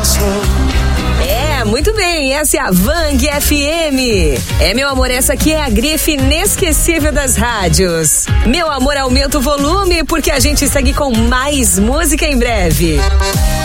Muito bem, essa é a Vang FM. Meu amor, essa aqui é a grife inesquecível das rádios. Meu amor, aumenta o volume porque a gente segue com mais música em breve.